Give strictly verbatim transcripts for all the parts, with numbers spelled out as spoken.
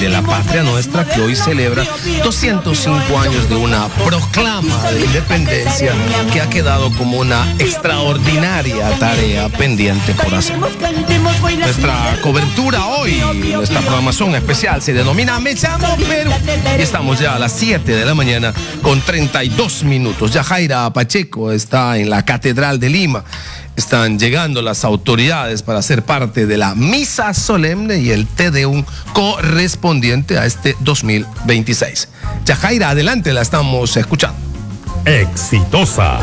de la patria nuestra, que hoy celebra doscientos cinco años de una proclama de independencia que ha quedado como una extraordinaria tarea pendiente por hacer. Nuestra cobertura hoy, nuestra programación especial se denomina Me Llamo Perú, y estamos ya a las siete de la mañana con treinta y dos minutos. Yajaira Pacheco está en la Catedral de Lima. Están llegando las autoridades para ser parte de la misa solemne y el Te Deum correspondiente a este dos mil veintiséis. Yajaira, adelante, la estamos escuchando. Exitosa.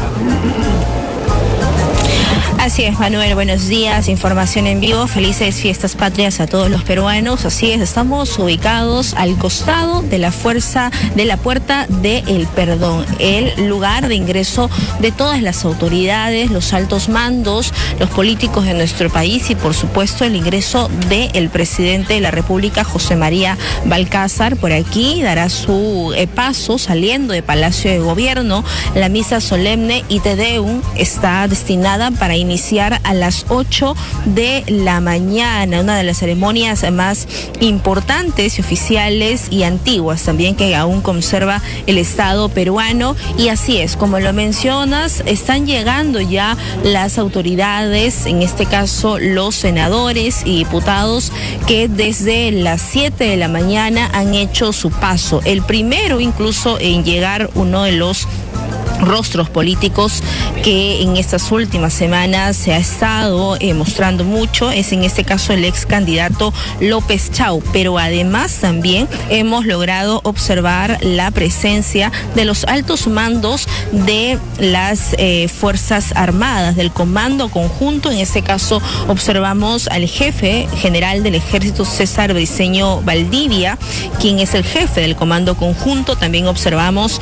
Así es, Manuel, buenos días, información en vivo, felices fiestas patrias a todos los peruanos. Así es, estamos ubicados al costado de la fuerza de la Puerta del Perdón, el lugar de ingreso de todas las autoridades, los altos mandos, los políticos de nuestro país y por supuesto el ingreso del presidente de la República, José María Balcázar. Por aquí dará su eh, paso saliendo de Palacio de Gobierno. La misa solemne y Te Deum está destinada para iniciar iniciar a las ocho de la mañana, una de las ceremonias más importantes y oficiales y antiguas también que aún conserva el Estado peruano. Y así es, como lo mencionas, están llegando ya las autoridades, en este caso los senadores y diputados que desde las siete de la mañana han hecho su paso. El primero incluso en llegar, uno de los rostros políticos que en estas últimas semanas se ha estado eh, mostrando mucho, es en este caso el ex candidato López Chau, pero además también hemos logrado observar la presencia de los altos mandos de las eh, Fuerzas Armadas, del Comando Conjunto. En este caso observamos al jefe general del Ejército, César Briceño Valdivia, quien es el jefe del Comando Conjunto. También observamos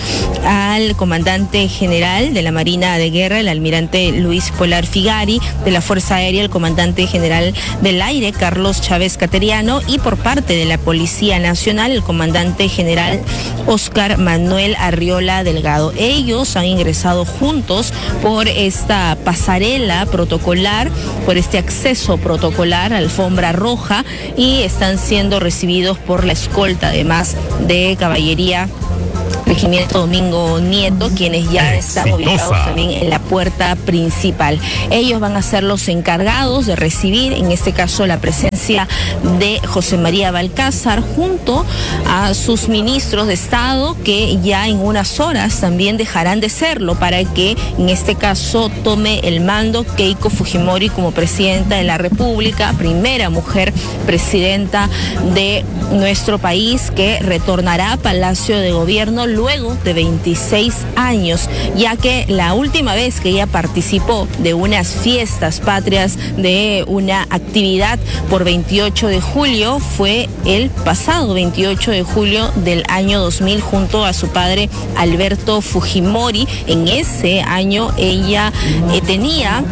al comandante general de la Marina de Guerra, el almirante Luis Polar Figari, de la Fuerza Aérea, el comandante general del Aire, Carlos Chávez Cateriano, y por parte de la Policía Nacional, el comandante general Óscar Manuel Arriola Delgado. Ellos han ingresado juntos por esta pasarela protocolar, por este acceso protocolar, alfombra roja, y están siendo recibidos por la escolta, además de caballería Regimiento Domingo Nieto, quienes ya están ubicados también en la puerta principal. Ellos van a ser los encargados de recibir, en este caso, la presencia de José María Balcázar junto a sus ministros de Estado, que ya en unas horas también dejarán de serlo para que, en este caso, tome el mando Keiko Fujimori como presidenta de la República, primera mujer presidenta de nuestro país, que retornará a Palacio de Gobierno luego de veintiséis años, ya que la última vez que ella participó de unas fiestas patrias, de una actividad por veintiocho de julio, fue el pasado veintiocho de julio del año dos mil junto a su padre Alberto Fujimori. En ese año ella eh, tenía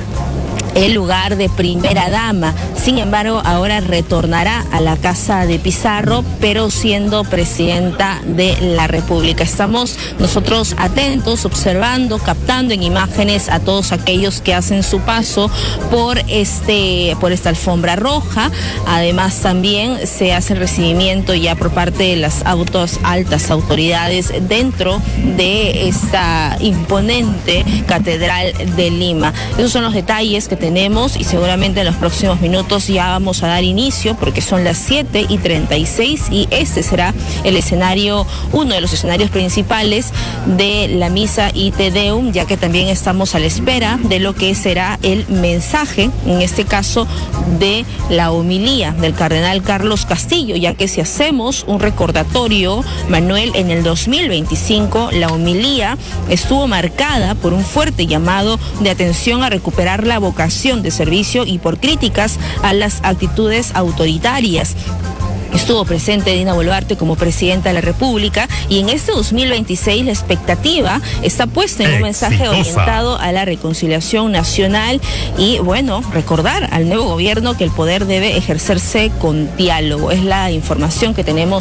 el lugar de primera dama. Sin embargo, ahora retornará a la Casa de Pizarro, pero siendo presidenta de la República. Estamos nosotros atentos, observando, captando en imágenes a todos aquellos que hacen su paso por este, por esta alfombra roja. Además, también se hace el recibimiento ya por parte de las autos, altas autoridades dentro de esta imponente Catedral de Lima. Esos son los detalles que tenemos y seguramente en los próximos minutos ya vamos a dar inicio, porque son las siete y treinta y seis y este será el escenario, uno de los escenarios principales de la misa y Te Deum, ya que también estamos a la espera de lo que será el mensaje, en este caso de la homilía del cardenal Carlos Castillo, ya que si hacemos un recordatorio, Manuel, en el dos mil veinticinco la homilía estuvo marcada por un fuerte llamado de atención a recuperar la vocación de servicio y por críticas a las actitudes autoritarias. Estuvo presente Dina Boluarte como presidenta de la República y en este dos mil veintiséis la expectativa está puesta en un mensaje orientado a la reconciliación nacional y, bueno, recordar al nuevo gobierno que el poder debe ejercerse con diálogo. Es la información que tenemos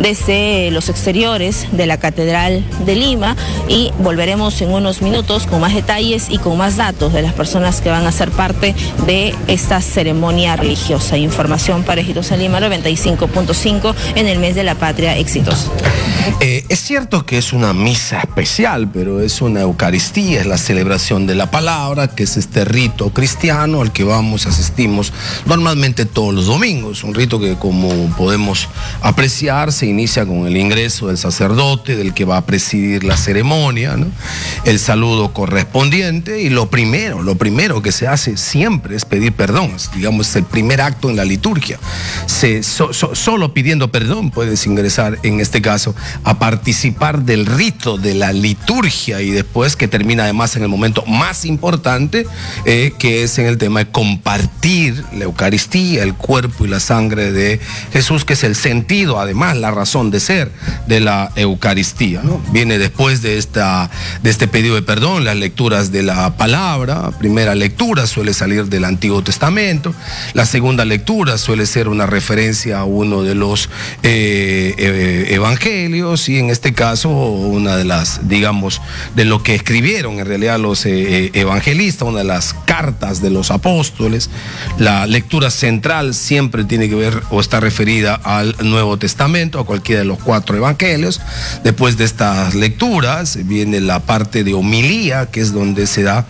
desde los exteriores de la Catedral de Lima y volveremos en unos minutos con más detalles y con más datos de las personas que van a ser parte de esta ceremonia religiosa. Información para Exitosa Lima noventa y cinco. punto cinco en el mes de la patria exitosa. Eh, es cierto que es una misa especial, pero es una Eucaristía, es la celebración de la palabra, que es este rito cristiano al que vamos, asistimos normalmente todos los domingos. Un rito que, como podemos apreciar, se inicia con el ingreso del sacerdote, del que va a presidir la ceremonia, ¿no? El saludo correspondiente, y lo primero, lo primero que se hace siempre es pedir perdón. Digamos, es el primer acto en la liturgia. Se, so, so, solo pidiendo perdón puedes ingresar, en este caso, a participar del rito de la liturgia, y después que termina además en el momento más importante, eh, que es en el tema de compartir la Eucaristía, el cuerpo y la sangre de Jesús, que es el sentido, además la razón de ser de la Eucaristía, ¿no? Viene después de, esta, de este pedido de perdón las lecturas de la palabra. Primera lectura suele salir del Antiguo Testamento, la segunda lectura suele ser una referencia a uno de los eh, eh, evangelios, y en este caso una de las, digamos, de lo que escribieron en realidad los eh, evangelistas, una de las cartas de los apóstoles. La lectura central siempre tiene que ver o está referida al Nuevo Testamento, a cualquiera de los cuatro evangelios. Después de estas lecturas viene la parte de homilía, que es donde se da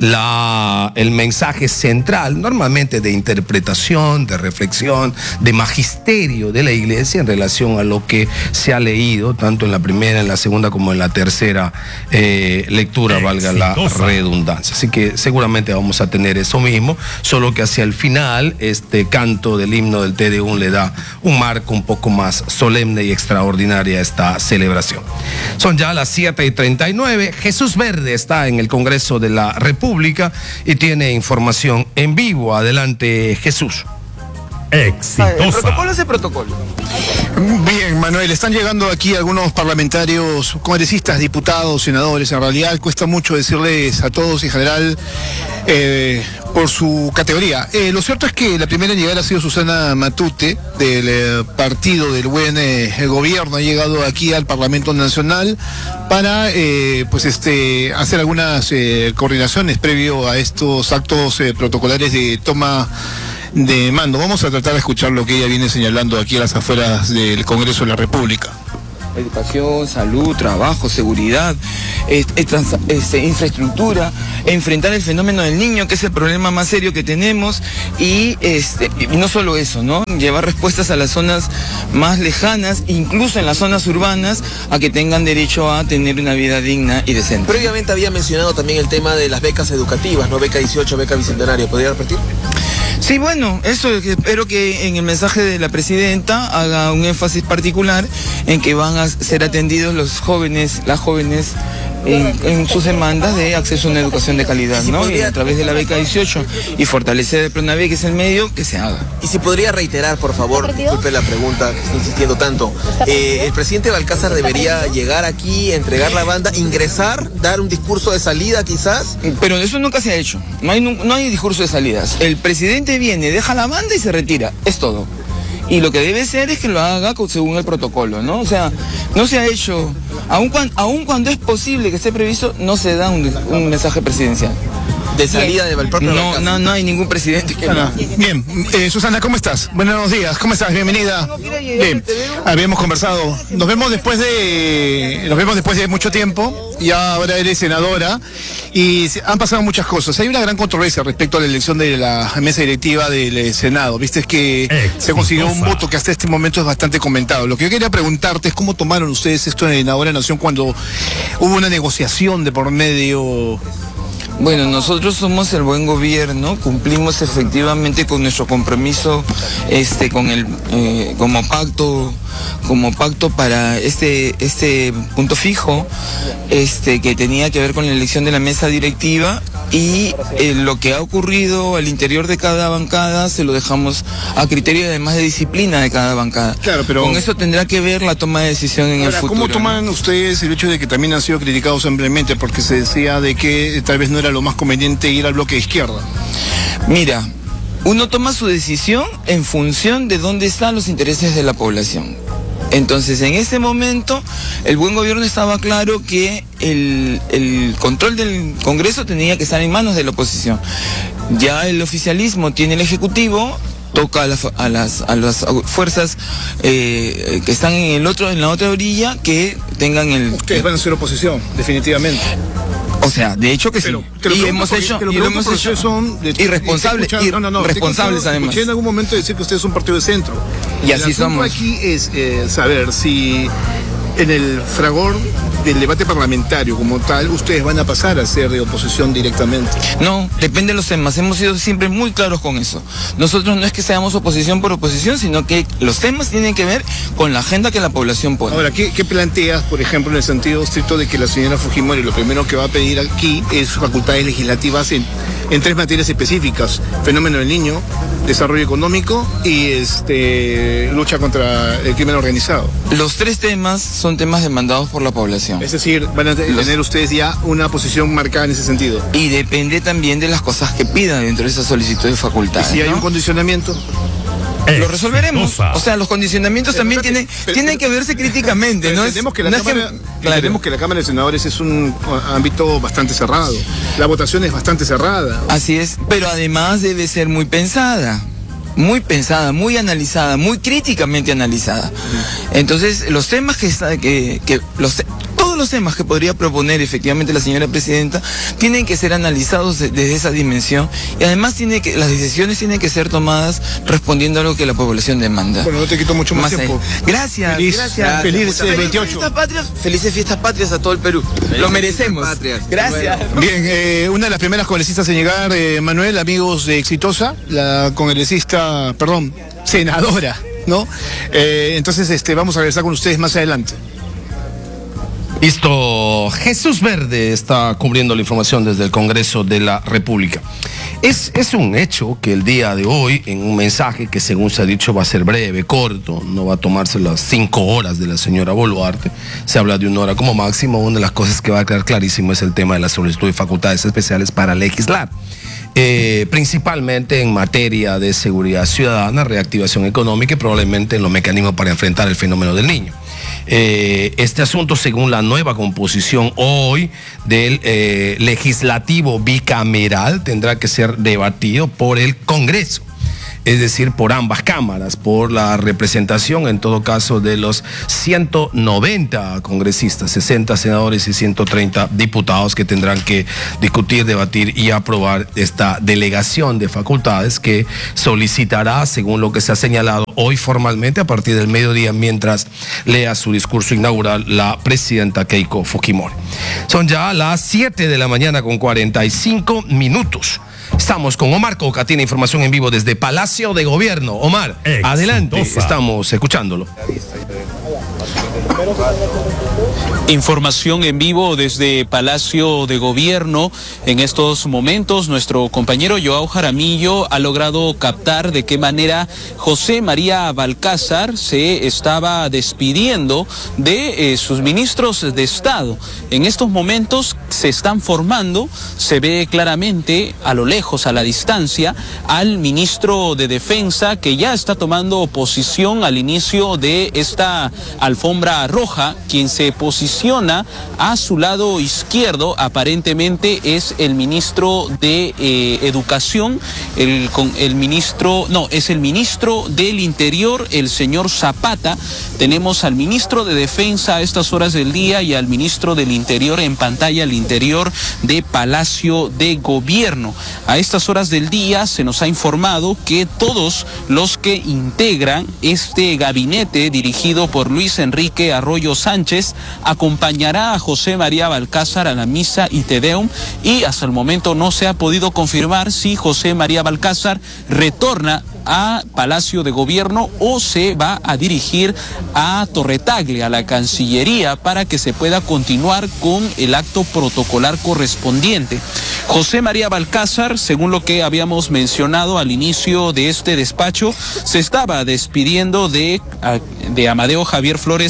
la, el mensaje central, normalmente de interpretación, de reflexión, de magisterio de la iglesia en relación a lo que se ha leído, tanto en la primera, en la segunda como en la tercera eh, lectura, valga la redundancia. Así que seguramente vamos a tener eso mismo, solo que hacia el final este canto del himno del Te Deum le da un marco un poco más solemne y extraordinaria a esta celebración. Son ya las siete y treinta y nueve. Jesús Verde está en el Congreso de la República y tiene información en vivo. Adelante, Jesús. Exitosa. ¿El protocolo es el protocolo? Bien, Manuel, están llegando aquí algunos parlamentarios, congresistas, diputados, senadores. En realidad cuesta mucho decirles a todos en general eh, por su categoría. Eh, lo cierto es que la primera en llegar ha sido Susana Matute, del eh, partido del buen eh, gobierno. Ha llegado aquí al Parlamento Nacional para eh, pues este hacer algunas eh, coordinaciones previo a estos actos eh, protocolares de toma de mando. Vamos a tratar de escuchar lo que ella viene señalando aquí a las afueras del Congreso de la República. Educación, salud, trabajo, seguridad, eh, eh, trans, eh, infraestructura, enfrentar el fenómeno del niño, que es el problema más serio que tenemos, y, este, y no solo eso, ¿no? Llevar respuestas a las zonas más lejanas, incluso en las zonas urbanas, a que tengan derecho a tener una vida digna y decente. Previamente había mencionado también el tema de las becas educativas, ¿no? Beca dieciocho, beca bicentenario. ¿Podría repetir? Sí, bueno, eso espero que en el mensaje de la presidenta haga un énfasis particular en que van a ser atendidos los jóvenes, las jóvenes, en, en sus demandas de acceso a una educación de calidad, ¿no? Podría... Y a través de la beca dieciocho y fortalecer el PRONAVE, que es el medio, que se haga. Y si podría reiterar, por favor, disculpe la pregunta que está insistiendo tanto, eh, el presidente Balcázar debería llegar aquí, entregar la banda, ingresar, dar un discurso de salida quizás. Pero eso nunca se ha hecho, no hay, no hay discurso de salidas. El presidente viene, deja la banda y se retira, es todo. Y lo que debe ser es que lo haga según el protocolo, ¿no? O sea, no se ha hecho, aun cuando, aun cuando es posible que esté previsto, no se da un, un mensaje presidencial. De salida de propio no, no, no hay ningún presidente que no. Bien, eh, Susana, ¿cómo estás? Buenos días, ¿cómo estás? Bienvenida. Bien, habíamos conversado. Nos vemos después de, nos vemos después de mucho tiempo. Ya ahora eres senadora y han pasado muchas cosas. Hay una gran controversia respecto a la elección de la mesa directiva del Senado. Viste que se consiguió un voto que hasta este momento es bastante comentado. Lo que yo quería preguntarte es cómo tomaron ustedes esto en Ahora Nación cuando hubo una negociación de por medio. Bueno, nosotros somos el buen gobierno, cumplimos efectivamente con nuestro compromiso, este, con el, eh, como pacto, como pacto para este, este punto fijo, este, que tenía que ver con la elección de la mesa directiva, y eh, lo que ha ocurrido al interior de cada bancada se lo dejamos a criterio además de disciplina de cada bancada. Claro, pero con eso tendrá que ver la toma de decisión en ahora, el futuro. ¿Cómo toman, ¿no?, ustedes el hecho de que también han sido criticados ampliamente porque se decía de que tal vez no era lo más conveniente ir al bloque de izquierda? Mira, uno toma su decisión en función de dónde están los intereses de la población. Entonces, en ese momento, el buen gobierno estaba claro que el, el control del Congreso tenía que estar en manos de la oposición. Ya el oficialismo tiene el Ejecutivo, toca a, la, a, las, a las fuerzas eh, que están en el otro, en la otra orilla, que tengan el... Ustedes van a ser oposición, definitivamente. O sea, de hecho que pero, sí. Te lo y hemos porque, hecho, te lo y lo hemos hecho. Son de, irresponsables, ir, no, no, no, irresponsables escuchado, además. Escuché en algún momento decir que ustedes son un partido de centro. Y así el asunto somos. Aquí es eh, saber si en el fragor del debate parlamentario como tal, ustedes van a pasar a ser de oposición directamente. No, depende de los temas. Hemos sido siempre muy claros con eso. Nosotros no es que seamos oposición por oposición, sino que los temas tienen que ver con la agenda que la población pone. Ahora, ¿qué, qué planteas, por ejemplo, en el sentido estricto de que la señora Fujimori lo primero que va a pedir aquí es facultades legislativas en, en tres materias específicas: fenómeno del niño, desarrollo económico y este lucha contra el crimen organizado? Los tres temas son temas demandados por la población. Es decir, van a tener los... ustedes ya una posición marcada en ese sentido. Y depende también de las cosas que pidan dentro de esa solicitud de facultades. ¿Y si hay ¿no? un condicionamiento? Lo resolveremos. O sea, los condicionamientos pero, también pero, tienen, pero, tienen que verse críticamente. Pero ¿no? Entendemos, que la no cámara, es que, entendemos claro. que la Cámara de Senadores es un ámbito bastante cerrado. La votación es bastante cerrada. Así es, pero además debe ser muy pensada. Muy pensada, muy analizada, muy críticamente analizada. Entonces, los temas que, está, que, que los, todos los temas que podría proponer efectivamente la señora presidenta tienen que ser analizados de, desde esa dimensión, y además tiene que, las decisiones tienen que ser tomadas respondiendo a lo que la población demanda. Bueno, no te quito mucho más, más tiempo. Ahí. Gracias, feliz, gracias. Feliz felices veintiocho. Fiestas patrias, felices fiestas patrias a todo el Perú. Felices lo merecemos. Gracias. Bueno. Bien, eh, una de las primeras congresistas en llegar, eh, Manuel, amigos de Exitosa, la congresista perdón, senadora, ¿no? Eh, entonces, este, vamos a regresar con ustedes más adelante. Listo. Jesús Verde está cubriendo la información desde el Congreso de la República. Es, es un hecho que el día de hoy, en un mensaje que según se ha dicho va a ser breve, corto, no va a tomarse las cinco horas de la señora Boluarte, se habla de una hora como máximo. Una de las cosas que va a quedar clarísimo es el tema de la solicitud de facultades especiales para legislar. Eh, principalmente en materia de seguridad ciudadana, reactivación económica y probablemente en los mecanismos para enfrentar el fenómeno del niño. Eh, este asunto, según la nueva composición hoy del eh, legislativo bicameral, tendrá que ser debatido por el Congreso. Es decir, por ambas cámaras, por la representación, en todo caso, de los ciento noventa congresistas, sesenta senadores y ciento treinta diputados que tendrán que discutir, debatir y aprobar esta delegación de facultades que solicitará, según lo que se ha señalado hoy formalmente, a partir del mediodía, mientras lea su discurso inaugural la presidenta Keiko Fujimori. Son ya las siete de la mañana con cuarenta y cinco minutos. Estamos con Omar Coca, tiene información en vivo desde Palacio de Gobierno. Omar, Exitosa. Adelante, estamos escuchándolo. Información en vivo desde Palacio de Gobierno. En estos momentos, nuestro compañero Joao Jaramillo ha logrado captar de qué manera José María Balcázar se estaba despidiendo de eh, sus ministros de Estado. En estos momentos se están formando, se ve claramente a lo lejos, a la distancia, al ministro de Defensa, que ya está tomando posición al inicio de esta alfombra roja. Quien se posiciona a su lado izquierdo aparentemente es el ministro de eh, Educación, el, con, el ministro, no, es el ministro del Interior, el señor Zapata. Tenemos al ministro de Defensa a estas horas del día y al ministro del Interior en pantalla al interior de Palacio de Gobierno. A estas horas del día se nos ha informado que todos los que integran este gabinete dirigido por Luis Enrique Arroyo Sánchez acompañará a José María Balcázar a la misa y Te Deum, y hasta el momento no se ha podido confirmar si José María Balcázar retorna a Palacio de Gobierno o se va a dirigir a Torre Tagle, a la Cancillería, para que se pueda continuar con el acto protocolar correspondiente. José María Balcázar, según lo que habíamos mencionado al inicio de este despacho, se estaba despidiendo de, de Amadeo Javier Flores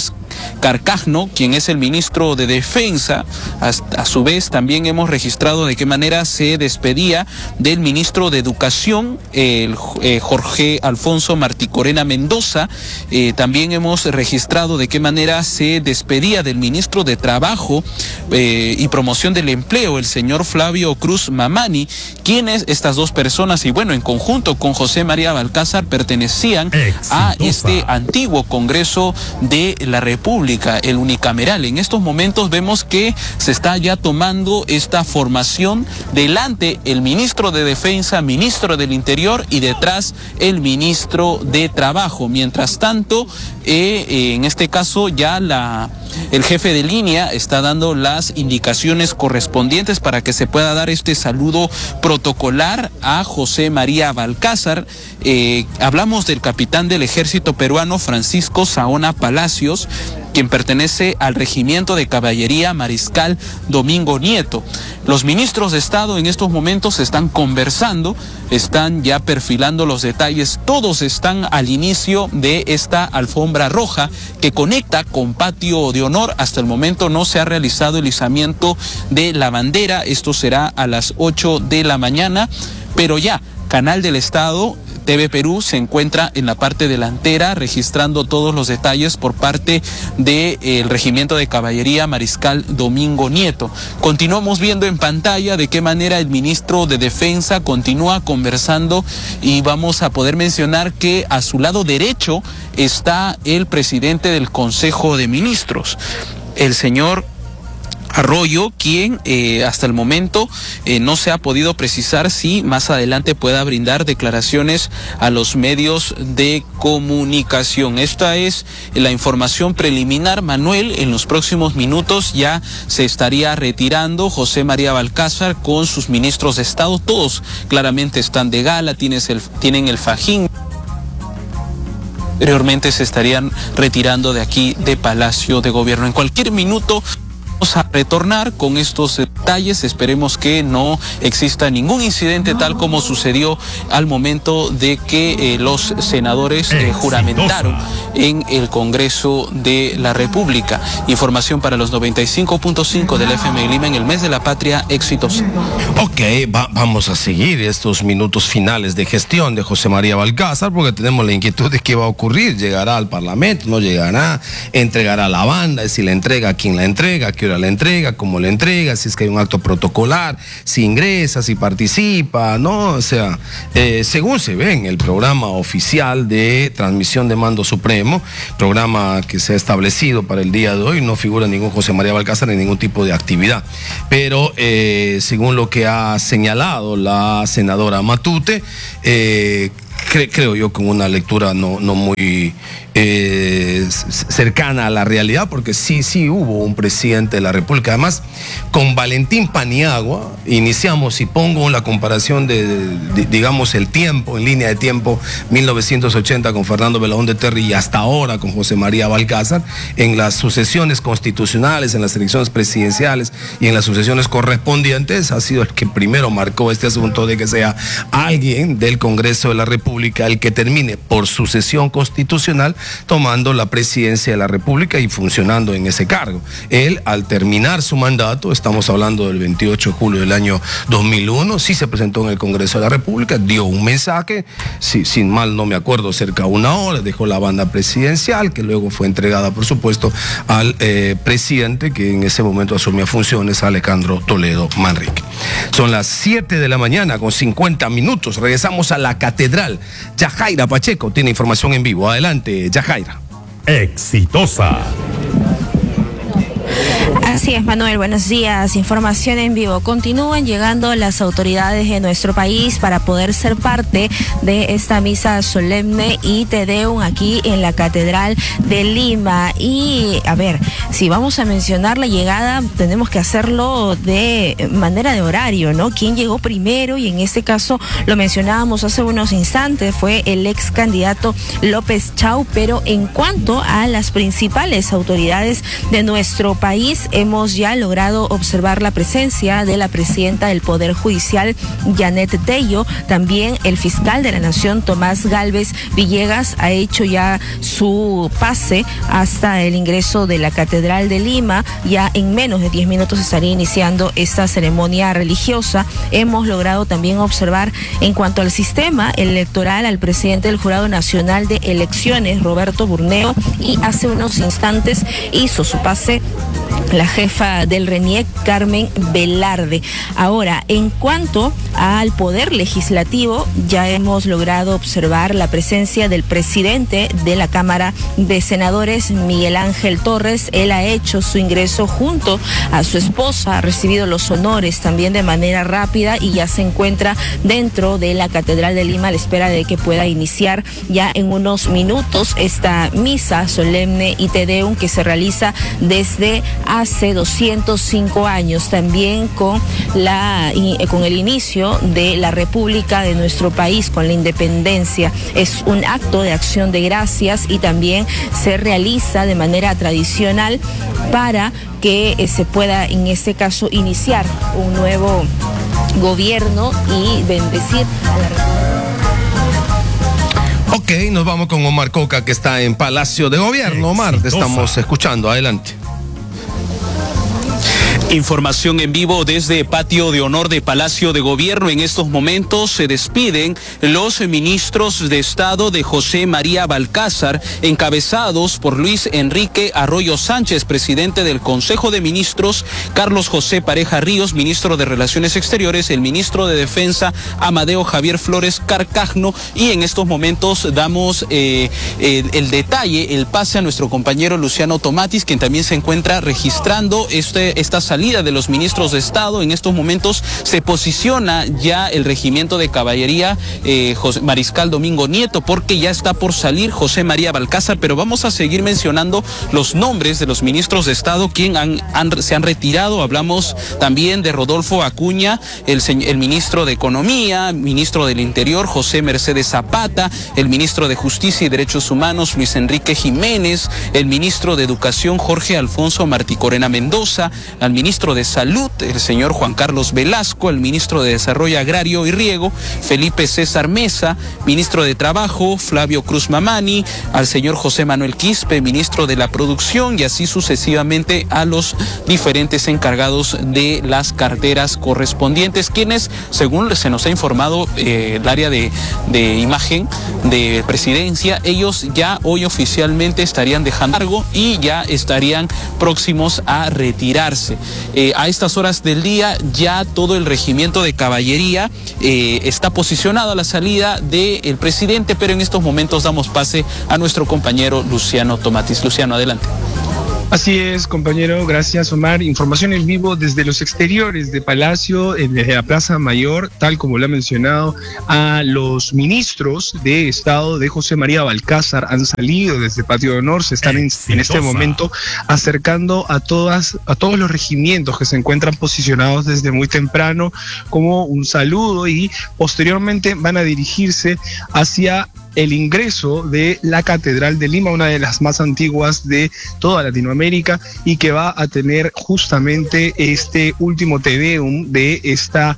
Carcajno, quien es el ministro de Defensa. A, a su vez, también hemos registrado de qué manera se despedía del ministro de Educación, el eh, Jorge Alfonso Marticorena Mendoza. Eh, también hemos registrado de qué manera se despedía del ministro de Trabajo eh, y Promoción del Empleo, el señor Flavio Cruz Mamani, quienes estas dos personas, y bueno, en conjunto con José María Balcázar, pertenecían Exitosa. a este antiguo Congreso de la República, el unicameral. En estos momentos vemos que se está ya tomando esta formación, delante el ministro de Defensa, ministro del Interior, y detrás el ministro de Trabajo. Mientras tanto, eh, eh, en este caso ya la el jefe de línea está dando las indicaciones correspondientes para que se pueda dar este saludo protocolar a José María Balcázar. Eh, hablamos del capitán del ejército peruano, Francisco Saona Palacios, quien pertenece al regimiento de caballería Mariscal Domingo Nieto. Los ministros de Estado en estos momentos están conversando, están ya perfilando los detalles, todos están al inicio de esta alfombra roja que conecta con Patio de Honor. Hasta el momento no se ha realizado el izamiento de la bandera, esto será a las ocho de la mañana, pero ya Canal del Estado, T V Perú, se encuentra en la parte delantera registrando todos los detalles por parte del de, eh, Regimiento de Caballería Mariscal Domingo Nieto. Continuamos viendo en pantalla de qué manera el ministro de Defensa continúa conversando, y vamos a poder mencionar que a su lado derecho está el presidente del Consejo de Ministros, el señor Arroyo, quien eh, hasta el momento eh, no se ha podido precisar si más adelante pueda brindar declaraciones a los medios de comunicación. Esta es la información preliminar, Manuel. En los próximos minutos ya se estaría retirando José María Balcázar con sus ministros de Estado. Todos claramente están de gala, tienes el, tienen el fajín. Anteriormente se estarían retirando de aquí de Palacio de Gobierno. En cualquier minuto vamos a retornar con estos detalles. Esperemos que no exista ningún incidente tal como sucedió al momento de que eh, los senadores eh, juramentaron en el Congreso de la República. Información para los noventa y cinco punto cinco del F M Lima en el mes de la patria exitosa. Ok, va, vamos a seguir estos minutos finales de gestión de José María Balcázar, porque tenemos la inquietud de qué va a ocurrir. ¿Llegará al Parlamento? ¿No llegará? ¿Entregará la banda? Si la entrega, ¿a quién la entrega? ¿A qué hora la entrega? ¿Cómo la entrega? Si es que hay un acto protocolar, si ingresa, si participa, ¿no? O sea, eh, según se ve en el programa oficial de transmisión de mando supremo, programa que se ha establecido para el día de hoy, no figura ningún José María Balcázar en ningún tipo de actividad. Pero eh, según lo que ha señalado la senadora Matute, eh, cre creo yo con una lectura no, no muy eh, cercana a la realidad, porque sí, sí hubo un presidente de la República. Además, con Valentín Paniagua iniciamos, y pongo la comparación de, de, digamos, el tiempo, en línea de tiempo, mil novecientos ochenta con Fernando Belaúnde Terry y hasta ahora con José María Balcázar, en las sucesiones constitucionales, en las elecciones presidenciales y en las sucesiones correspondientes, ha sido el que primero marcó este asunto de que sea alguien del Congreso de la República el que termine por sucesión constitucional tomando la presidencia de la República y funcionando en ese cargo. Él, al terminar su mandato, estamos hablando del veintiocho de julio del año dos mil uno, sí se presentó en el Congreso de la República, dio un mensaje, si, sin mal no me acuerdo, cerca de una hora, dejó la banda presidencial, que luego fue entregada, por supuesto, al eh, presidente que en ese momento asumía funciones, Alejandro Toledo Manrique. Son las siete de la mañana con cincuenta minutos, regresamos a la Catedral. Yajaira Pacheco tiene información en vivo. Adelante, Yajaira. Exitosa. Así es, Manuel, buenos días. Información en vivo. Continúan llegando las autoridades de nuestro país para poder ser parte de esta misa solemne y Te Deum aquí en la Catedral de Lima. Y, a ver, si vamos a mencionar la llegada, tenemos que hacerlo de manera de horario, ¿no? ¿Quién llegó primero? Y en este caso, lo mencionábamos hace unos instantes, fue el ex candidato López Chau, pero en cuanto a las principales autoridades de nuestro país, hemos ya logrado observar la presencia de la presidenta del Poder Judicial, Janet Tello. También el fiscal de la Nación, Tomás Gálvez Villegas, ha hecho ya su pase hasta el ingreso de la Catedral de Lima. Ya en menos de diez minutos estaría iniciando esta ceremonia religiosa. Hemos logrado también observar, en cuanto al sistema electoral, al presidente del Jurado Nacional de Elecciones, Roberto Burneo, y hace unos instantes hizo su pase la jefa del RENIEC, Carmen Velarde. Ahora, en cuanto al Poder Legislativo, ya hemos logrado observar la presencia del presidente de la Cámara de Senadores, Miguel Ángel Torres. Él ha hecho su ingreso junto a su esposa, ha recibido los honores también de manera rápida y ya se encuentra dentro de la Catedral de Lima a la espera de que pueda iniciar ya en unos minutos esta misa solemne y Te Deum que se realiza desde hace doscientos cinco años, también con la con el inicio de la República de nuestro país, con la independencia. Es un acto de acción de gracias y también se realiza de manera tradicional para que eh, se pueda en este caso iniciar un nuevo gobierno y bendecir a la República. Ok, nos vamos con Omar Coca, que está en Palacio de Gobierno. Omar, te estamos escuchando. Adelante. Información en vivo desde Patio de Honor de Palacio de Gobierno. En estos momentos se despiden los ministros de Estado de José María Balcázar, encabezados por Luis Enrique Arroyo Sánchez, presidente del Consejo de Ministros, Carlos José Pareja Ríos, ministro de Relaciones Exteriores, el ministro de Defensa, Amadeo Javier Flores Carcajno, y en estos momentos damos eh, eh, el detalle, el pase a nuestro compañero Luciano Tomatis, quien también se encuentra registrando este, esta salida de los ministros de Estado. En estos momentos se posiciona ya el regimiento de caballería eh, José, Mariscal Domingo Nieto, porque ya está por salir José María Balcázar, pero vamos a seguir mencionando los nombres de los ministros de Estado quien han, han, se han retirado. Hablamos también de Rodolfo Acuña, el, el ministro de Economía, ministro del Interior José Mercedes Zapata, el ministro de Justicia y Derechos Humanos Luis Enrique Jiménez, el ministro de Educación Jorge Alfonso Martí Corena Mendoza, al ministro de Salud, el señor Juan Carlos Velasco, el ministro de Desarrollo Agrario y Riego, Felipe César Mesa, ministro de Trabajo, Flavio Cruz Mamani, al señor José Manuel Quispe, ministro de la Producción, y así sucesivamente a los diferentes encargados de las carteras correspondientes, quienes, según se nos ha informado eh, el área de, de imagen de presidencia, ellos ya hoy oficialmente estarían dejando cargo y ya estarían próximos a retirarse. Eh, a estas horas del día ya todo el regimiento de caballería eh, está posicionado a la salida del presidente, pero en estos momentos damos pase a nuestro compañero Luciano Tomatis. Luciano, adelante. Así es, compañero, gracias Omar. Información en vivo desde los exteriores de Palacio, desde la Plaza Mayor, tal como lo ha mencionado, a los ministros de Estado de José María Balcázar han salido desde Patio de Honor, se están en, en este momento acercando a todas, a todos los regimientos que se encuentran posicionados desde muy temprano como un saludo, y posteriormente van a dirigirse hacia el ingreso de la Catedral de Lima, una de las más antiguas de toda Latinoamérica, y que va a tener justamente este último Te Deum de esta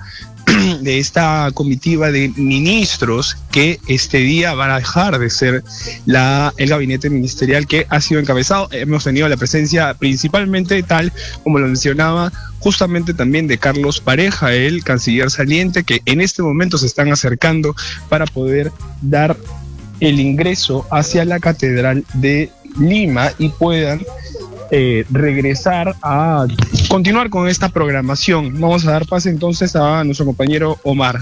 de esta comitiva de ministros que este día van a dejar de ser la, el gabinete ministerial que ha sido encabezado. Hemos tenido la presencia principalmente, tal como lo mencionaba, justamente también de Carlos Pareja, el canciller saliente, que en este momento se están acercando para poder dar el ingreso hacia la Catedral de Lima y puedan eh, regresar a continuar con esta programación. Vamos a dar pase entonces a nuestro compañero Omar.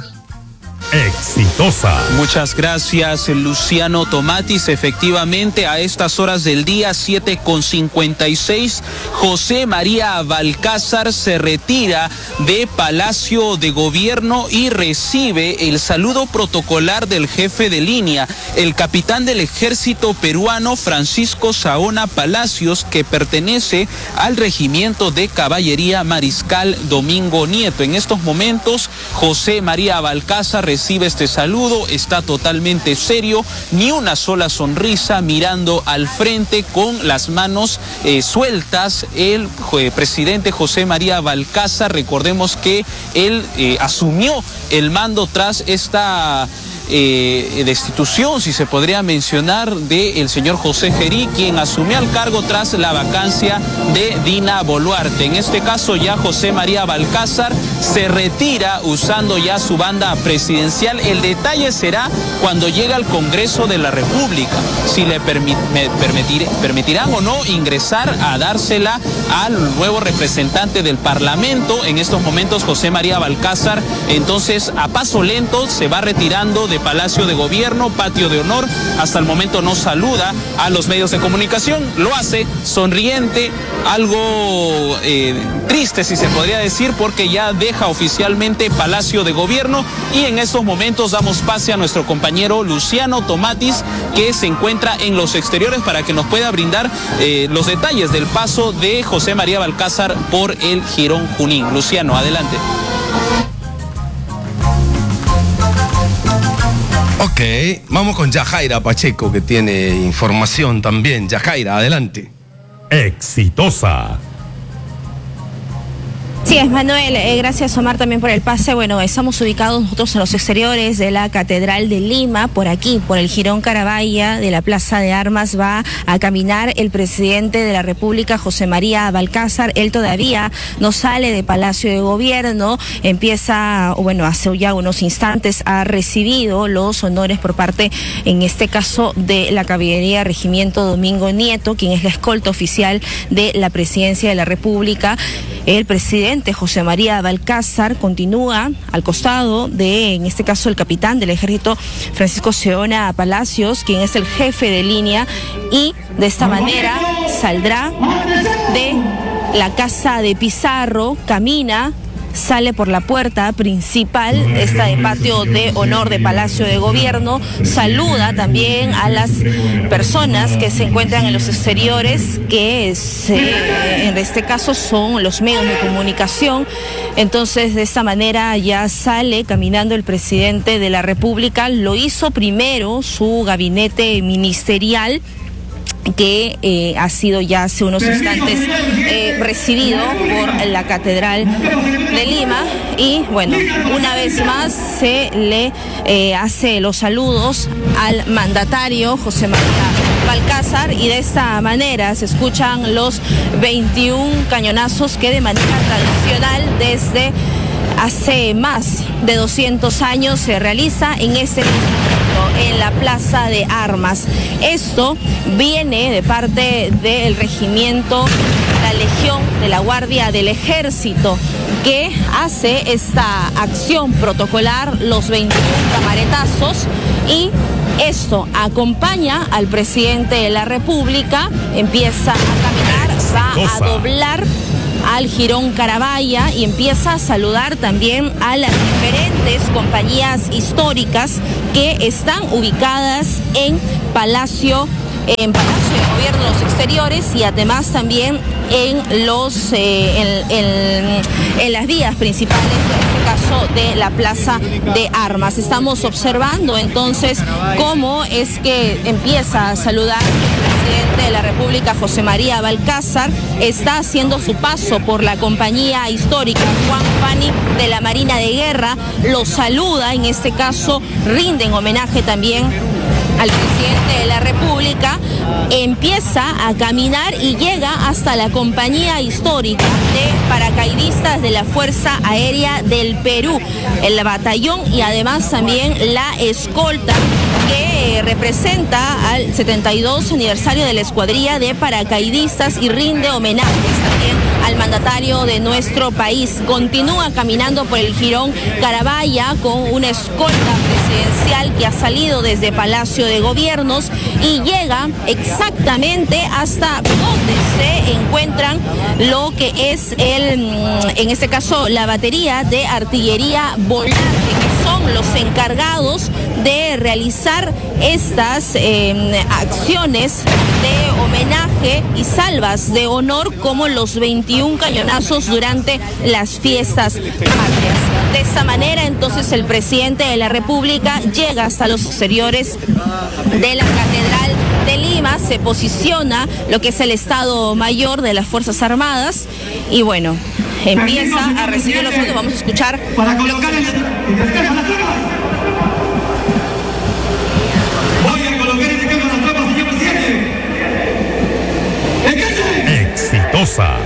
Exitosa. Muchas gracias, Luciano Tomatis. Efectivamente, a estas horas del día, siete con cincuenta y seis, José María Balcázar se retira de Palacio de Gobierno y recibe el saludo protocolar del jefe de línea, el capitán del ejército peruano Francisco Saona Palacios, que pertenece al regimiento de caballería Mariscal Domingo Nieto. En estos momentos, José María Balcázar recibe recibe este saludo, está totalmente serio, ni una sola sonrisa, mirando al frente con las manos eh, sueltas. El eh, presidente José María Balcázar, recordemos que él eh, asumió el mando tras esta Eh, destitución, si se podría mencionar, del señor José Gerí, quien asumió el cargo tras la vacancia de Dina Boluarte. En este caso ya José María Balcázar se retira usando ya su banda presidencial. El detalle será cuando llegue al Congreso de la República, si le permit, me, permitir, permitirán o no ingresar a dársela al nuevo representante del Parlamento. En estos momentos José María Balcázar, entonces, a paso lento se va retirando de Palacio de Gobierno, Patio de Honor. Hasta el momento no saluda a los medios de comunicación, lo hace sonriente, algo eh, triste, si se podría decir, porque ya deja oficialmente Palacio de Gobierno. Y en estos momentos damos pase a nuestro compañero Luciano Tomatis, que se encuentra en los exteriores, para que nos pueda brindar eh, los detalles del paso de José María Balcázar por el Jirón Junín. Luciano, adelante. Ok, vamos con Yajaira Pacheco, que tiene información también. Yajaira, adelante. Exitosa. Sí, es Manuel, eh, gracias Omar también por el pase. Bueno, estamos ubicados nosotros en los exteriores de la Catedral de Lima, por aquí, por el Jirón Carabaya de la Plaza de Armas. Va a caminar el presidente de la República, José María Balcázar. Él todavía no sale de Palacio de Gobierno, empieza, bueno, hace ya unos instantes ha recibido los honores por parte, en este caso, de la Caballería Regimiento Domingo Nieto, quien es la escolta oficial de la Presidencia de la República. El presidente José María Balcázar continúa al costado de, en este caso, el capitán del ejército, Francisco Seona Palacios, quien es el jefe de línea, y de esta manera saldrá de la Casa de Pizarro, camina, sale por la puerta principal, esta de Patio de Honor de Palacio de Gobierno, saluda también a las personas que se encuentran en los exteriores, que se, en este caso son los medios de comunicación. Entonces, de esta manera ya sale caminando el presidente de la República. Lo hizo primero su gabinete ministerial, que eh, ha sido ya hace unos instantes eh, recibido por la Catedral de Lima, y bueno, una vez más se le eh, hace los saludos al mandatario José María Balcázar, y de esta manera se escuchan los veintiún cañonazos que de manera tradicional desde hace más de doscientos años se realiza en este en la Plaza de Armas. Esto viene de parte del regimiento, la Legión de la Guardia del Ejército, que hace esta acción protocolar, los veintiún camaretazos, y esto acompaña al presidente de la República. Empieza a caminar, va a doblar al Jirón Carabaya y empieza a saludar también a las diferentes compañías históricas que están ubicadas en Palacio, en Palacio de Gobierno de los Exteriores, y además también en los eh, en, en, en las vías principales, en este caso de la Plaza de Armas. Estamos observando entonces cómo es que empieza a saludar el presidente de la República, José María Balcázar. Está haciendo su paso por la compañía histórica Juan Fani de la Marina de Guerra, lo saluda, en este caso rinden homenaje también al presidente de la República, empieza a caminar y llega hasta la compañía histórica de paracaidistas de la Fuerza Aérea del Perú, el batallón, y además también la escolta que representa al setenta y dos aniversario de la escuadrilla de paracaidistas, y rinde homenajes también al mandatario de nuestro país. Continúa caminando por el Jirón Carabaya con una escolta presidencial que ha salido desde Palacio de Gobiernos y llega exactamente hasta donde se encuentran lo que es el, en este caso, la batería de artillería volante, que son los encargados de realizar estas eh, acciones de homenaje y salvas de honor, como los veintiún cañonazos durante las fiestas patrias. De esta manera, entonces, el presidente de la República llega hasta los exteriores de la Catedral de Lima, se posiciona lo que es el Estado Mayor de las Fuerzas Armadas y bueno, empieza a recibir los votos. Vamos a escuchar. Para colocar el descarga las tropas. Voy a colocar el descarga las tropas, señor presidente. ¡Descanse! Exitosa.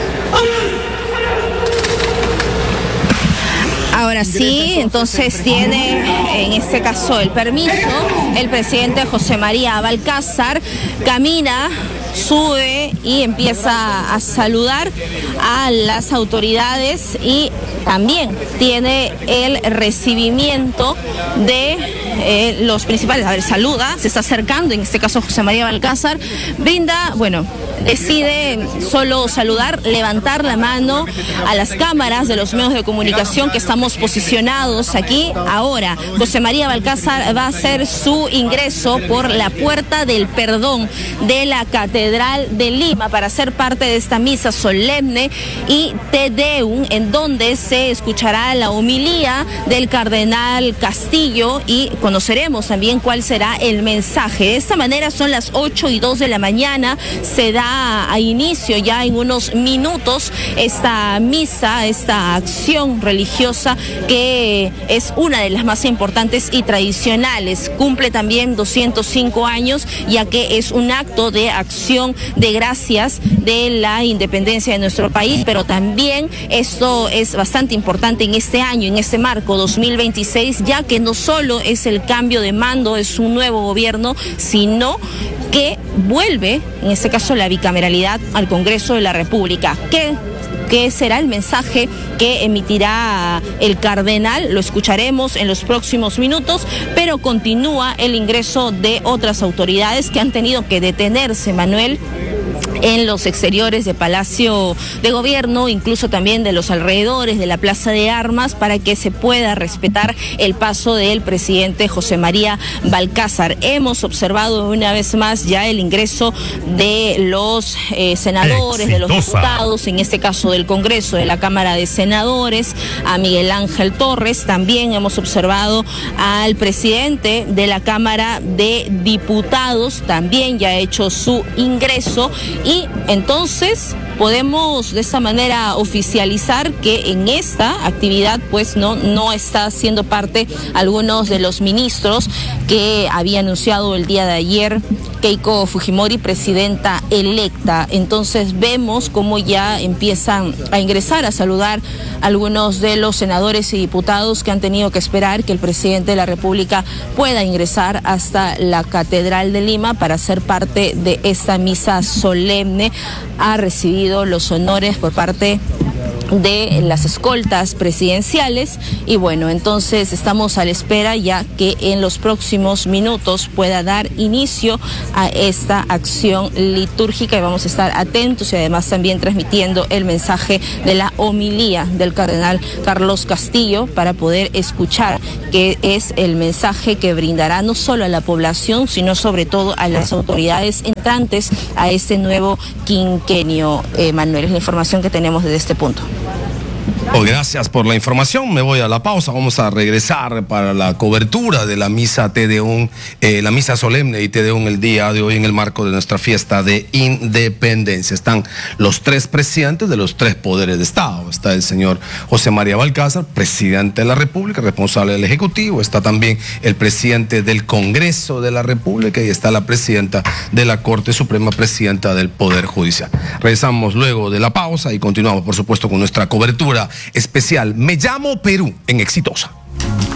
Ahora sí, entonces tiene en este caso el permiso el presidente José María Balcázar, camina, sube y empieza a saludar a las autoridades y también tiene el recibimiento de eh, los principales. A ver, saluda, se está acercando, en este caso José María Balcázar, brinda, bueno, decide solo saludar, levantar la mano a las cámaras de los medios de comunicación que estamos posicionados aquí. Ahora, José María Balcázar va a hacer su ingreso por la Puerta del Perdón de la Catedral de Lima para ser parte de esta misa solemne y Te Deum, en donde se escuchará la homilía del cardenal Castillo y conoceremos también cuál será el mensaje. De esta manera son las ocho y dos de la mañana, se da a inicio ya en unos minutos esta misa, esta acción religiosa que es una de las más importantes y tradicionales. Cumple también doscientos cinco años, ya que es un acto de acción de gracias de la independencia de nuestro país, pero también esto es bastante importante en este año, en este marco dos mil veintiséis, ya que no solo es el cambio de mando, es un nuevo gobierno, sino que vuelve, en este caso, la bicameralidad al Congreso de la República. ¿Qué, qué será el mensaje que emitirá el cardenal? Lo escucharemos en los próximos minutos, pero continúa el ingreso de otras autoridades que han tenido que detenerse, Manuel, en los exteriores de Palacio de Gobierno, incluso también de los alrededores de la Plaza de Armas, para que se pueda respetar el paso del presidente José María Balcázar. Hemos observado una vez más ya el ingreso de los eh, senadores, Exitosa. de los diputados, en este caso del Congreso, de la Cámara de Senadores, a Miguel Ángel Torres. También hemos observado al presidente de la Cámara de Diputados, también ya ha hecho su ingreso. Y entonces podemos de esta manera oficializar que en esta actividad pues no, no está siendo parte algunos de los ministros que había anunciado el día de ayer Keiko Fujimori, presidenta electa. Entonces vemos cómo ya empiezan a ingresar, a saludar a algunos de los senadores y diputados que han tenido que esperar que el presidente de la República pueda ingresar hasta la Catedral de Lima para ser parte de esta misa solemne. Ha recibido los honores por parte de las escoltas presidenciales y bueno, entonces estamos a la espera ya que en los próximos minutos pueda dar inicio a esta acción litúrgica y vamos a estar atentos y además también transmitiendo el mensaje de la homilía del cardenal Carlos Castillo para poder escuchar que es el mensaje que brindará no solo a la población sino sobre todo a las autoridades entrantes a este nuevo quinquenio. eh, Manuel, es la información que tenemos desde este punto. Oh, gracias por la información. Me voy a la pausa. Vamos a regresar para la cobertura de la misa Te Deum, eh, la misa solemne y Te Deum el día de hoy en el marco de nuestra fiesta de independencia. Están los tres presidentes de los tres poderes de Estado. Está el señor José María Balcázar, presidente de la República, responsable del Ejecutivo. Está también el presidente del Congreso de la República y está la presidenta de la Corte Suprema, presidenta del Poder Judicial. Regresamos luego de la pausa y continuamos, por supuesto, con nuestra cobertura especial Me Llamo Perú en Exitosa.